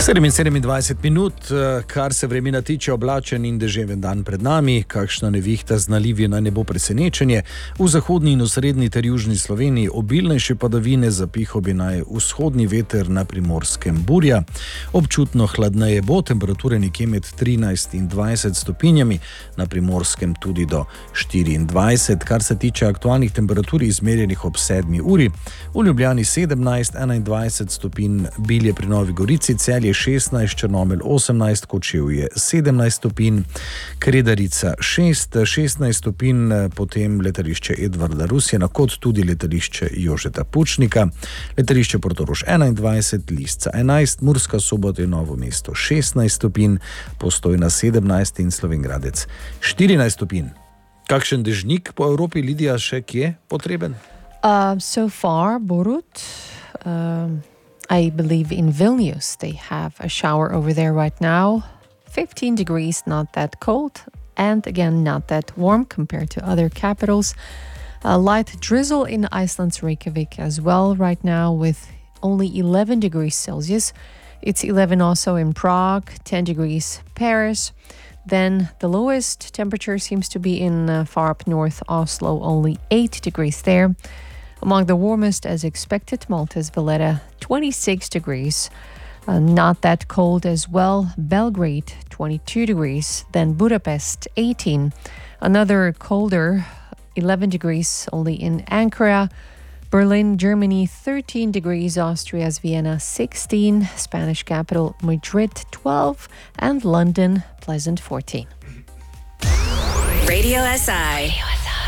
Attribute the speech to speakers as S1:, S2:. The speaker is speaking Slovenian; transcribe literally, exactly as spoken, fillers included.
S1: sedemindvajset minut, kar se vremena tiče, oblačen in deževen dan pred nami, kakšna nevihta z nalivi naj ne bo presenečenje. V zahodni in osrednji ter južni Sloveniji obilnejše padavine, zapihal bi naj vzhodni veter, na Primorskem burja. Občutno hladneje bo, temperature nekje med trinajst in dvajset stopinjami, na Primorskem tudi do štiriindvajset. Kar se tiče aktualnih temperatur, izmerjenih ob sedmi uri, v Ljubljani sedemnajst, enaindvajset stopinj, Bilje pri Novi Gorici, Celje šestnajst, Črnomelj osemnajst, Kočevje sedemnajst stopinj, Kredarica šest, šestnajst stopinj, potem letališče Edvarda Rusjana, kot tudi letališče Jožeta Pučnika, letališče Portorož enaindvajset, Lisca enajst, Murska Sobota in Novo mesto šestnajst stopinj, Postojna sedemnajst in Slovenj Gradec štirinajst stopinj. Kakšen dežnik po Evropi, Lidija, še kje potreben?
S2: Uh, so far, Borut, um, I believe in Vilnius, they have a shower over there right now. fifteen degrees, not that cold, and again, not that warm compared to other capitals. A light drizzle in Iceland's Reykjavik as well right now, with only eleven degrees Celsius. It's eleven also in Prague, ten degrees Paris. Then the lowest temperature seems to be in uh, far up north Oslo, only eight degrees there. Among the warmest, as expected, Malta's Valletta, twenty-six degrees. Uh, not that cold as well. Belgrade, twenty-two degrees. Then Budapest, eighteen. Another colder, eleven degrees only in Ankara. Berlin, Germany, thirteen degrees. Austria's Vienna, sixteen. Spanish capital, Madrid, twelve. And London, pleasant, fourteen.
S3: Radio S I.